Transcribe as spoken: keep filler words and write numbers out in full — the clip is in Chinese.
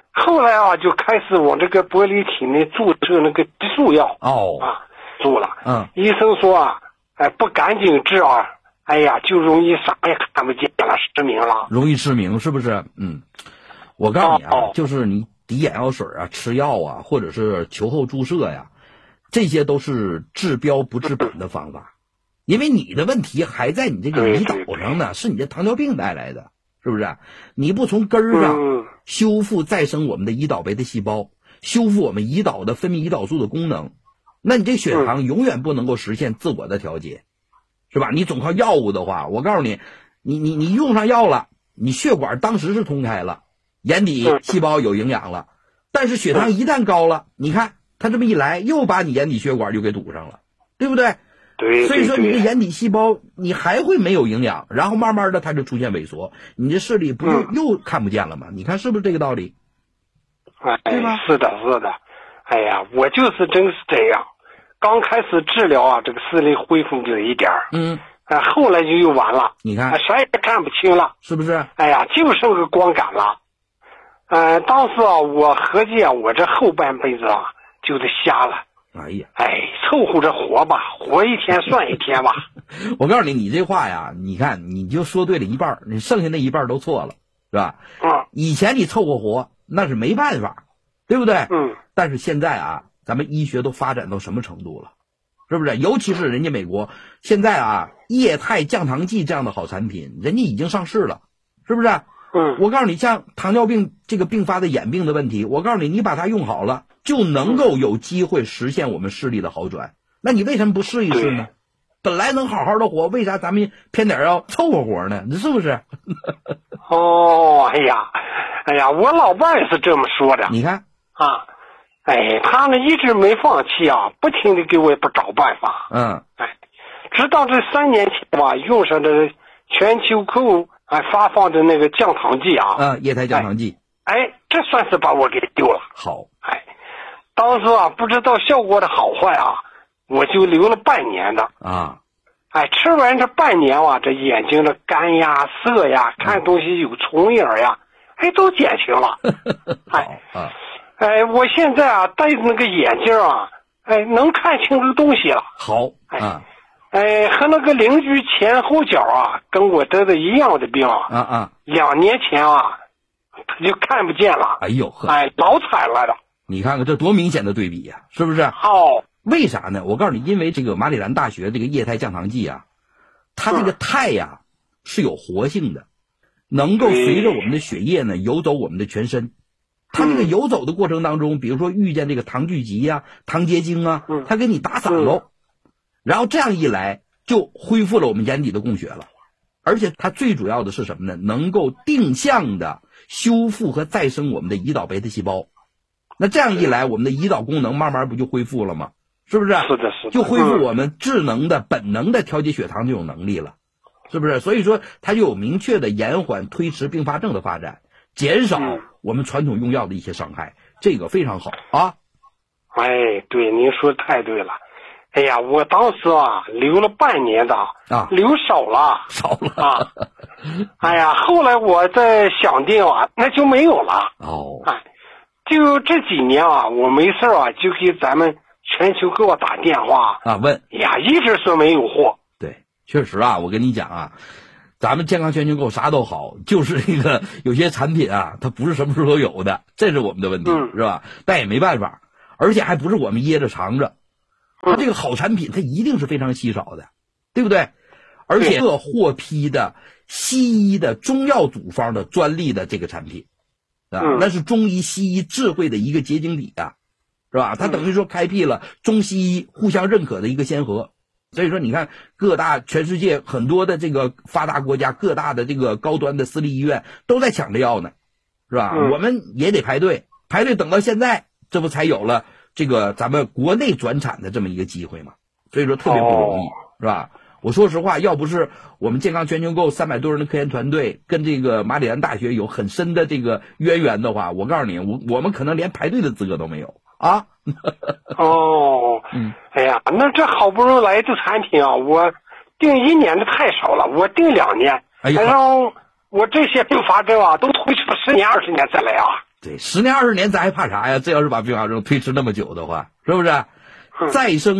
后来啊，就开始往这个玻璃体内注射那个激素药。 哦， 啊，注了。 嗯， 医生说啊，哎，不赶紧治啊，哎呀，就容易啥也看不见了，失明了。 容易失明是不是？嗯，我告诉你啊， 哦、 就是你滴眼药水啊、吃药啊，或者是球后注射呀，这些都是治标不治本的方法。因为你的问题还在你这个胰岛上呢，是你的糖尿病带来的，是不是？你不从根儿上修复再生我们的胰岛贝塔细胞，修复我们胰岛的分泌胰岛素的功能，那你这血糖永远不能够实现自我的调节，是吧？你总靠药物的话，我告诉你，你你你用上药了，你血管当时是通开了，眼底细胞有营养了，但是血糖一旦高了，你看它这么一来，又把你眼底血管就给堵上了，对不对？ 对， 所以说你的眼底细胞你还会没有营养，然后慢慢的它就出现萎缩，你的视力不就又看不见了吗？嗯、你看是不是这个道理？ 哎， 对吧？ 是的，是的。哎呀，我就是真是这样，刚开始治疗啊，这个视力恢复了一点儿， 嗯， 哎，后来就又完了， 你看， 哎，啥也看不清了， 是不是？ 哎呀，就剩个光感了。呃，当时啊，我合计啊，我这后半辈子啊就得瞎了。 哎呀， 哎，凑合着活吧，活一天算一天吧。 我告诉你，你这话呀，你看你就说对了一半，你剩下那一半都错了，是吧？ 嗯。 以前你凑合活那是没办法，对不对？ 嗯。 但是现在啊，咱们医学都发展到什么程度了，是不是？尤其是人家美国现在啊，液态降糖剂这样的好产品，人家已经上市了，是不是？ 嗯。 我告诉你，像糖尿病这个并发的眼病的问题，我告诉你，你把它用好了，就能够有机会实现我们视力的好转。那你为什么不试一试呢？本来能好好的活，为啥咱们偏点要凑合活呢？你是不是？ 哦，哎呀，哎呀，我老伴也是这么说的。 你看啊，哎，他呢一直没放弃啊，不停的给我不找办法。 嗯， 哎，直到这三年前吧，用上的全球购哎发放的那个降糖剂啊， 嗯，液态降糖剂， 哎，哎，这算是把我给丢了。 好， 哎，当时啊不知道效果的好坏啊，我就留了半年的啊。 哎，吃完这半年啊，这眼睛的干呀、涩呀，看东西有重影呀，哎，都减轻了。哎， 啊， 哎，我现在啊戴那个眼镜啊，哎，能看清这东西了。 好， 哎， 啊， 哎，和那个邻居前后脚啊，跟我得的一样的病啊， 啊啊， 两年前啊，他就看不见了。 哎呦呵， 哎，老惨了的。 你看看这多明显的对比呀、啊，是不是？ 哦。 为啥呢？我告诉你，因为这个马里兰大学这个液态降糖剂啊，它这个肽呀、是有活性的，能够随着我们的血液呢游走我们的全身。它这个游走的过程当中，比如说遇见这个糖聚集呀、糖结晶啊，它给你打散喽，然后这样一来就恢复了我们眼底的供血了。而且它最主要的是什么呢？能够定向的修复和再生我们的胰岛贝塔细胞。那这样一来，我们的胰岛功能慢慢不就恢复了吗？是不是？ 是的，是的， 就恢复我们智能的、本能的调节血糖这种能力了，是不是？所以说，它就有明确的延缓、推迟并发症的发展，减少我们传统用药的一些伤害，这个非常好啊。 哎，对，您说的太对了。哎呀，我当时啊留了半年的啊， 留少了， 少了啊。哎呀，后来我再想定啊，那就没有了。 哦， 哎，就这几年啊，我没事啊就给咱们全球给我打电话啊，问呀，一直说没有货。 对，确实啊，我跟你讲啊，咱们健康全球购啥都好，就是这个有些产品啊，它不是什么时候都有的，这是我们的问题， 嗯、 是吧？但也没办法，而且还不是我们掖着藏着，它这个好产品它一定是非常稀少的，对不对？而且这获批的西医的中药组方的专利的这个产品啊， 嗯、 那是中医西医智慧的一个结晶体啊。是吧？它等于说开辟了中西医互相认可的一个先河，所以说你看各大全世界很多的这个发达国家，各大的这个高端的私立医院都在抢着要呢，是吧？ 嗯、 我们也得排队，排队等到现在，这不才有了这个咱们国内转产的这么一个机会嘛？所以说特别不容易， 哦、 是吧？我说实话，要不是我们健康全球购三百多人的科研团队跟这个马里兰大学有很深的这个渊源的话，我告诉你，我我们可能连排队的资格都没有。啊， 哦， 嗯， 哎呀，那这好不容易来的产品啊，我订一年的太少了，我订两年， 哎呀， 还让我这些并发症啊都推迟十年二十年再来啊。 对，十年二十年咱还怕啥呀？这要是把并发症推迟那么久的话，是不是？再生